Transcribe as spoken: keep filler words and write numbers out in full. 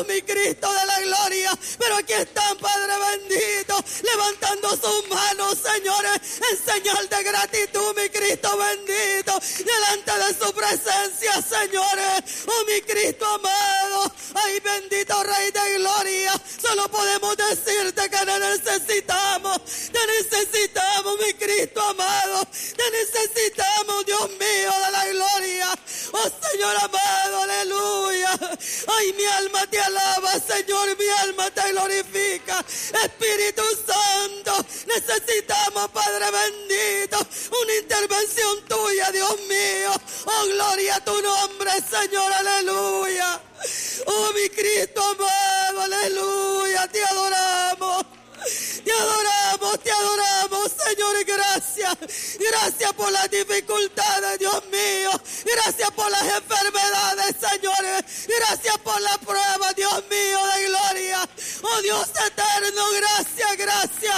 mi Cristo de la gloria. Pero aquí están, Padre bendito, levantando sus manos, señores, en señal de gratitud, mi Cristo bendito, delante de su presencia, señores. Oh, mi Cristo amado, ay, bendito Rey de gloria, solo podemos decirte que te necesitamos, te necesitamos, mi Cristo amado, te necesitamos, Dios mío de la gloria. Oh, Señor amado, aleluya. Ay, mi alma te alaba, Señor, mi alma te glorifica. Espíritu Santo, necesitamos, Padre bendito, una intervención tuya, Dios mío. Oh, gloria a tu nombre, Señor, aleluya. Oh, mi Cristo amado, aleluya, te adoramos. Te adoramos, te adoramos, Señor, gracias. Gracias por las dificultades, Dios mío. Gracias por las enfermedades, señores. Gracias por la prueba, Dios mío, de gloria. Oh, Dios eterno, gracias, gracias.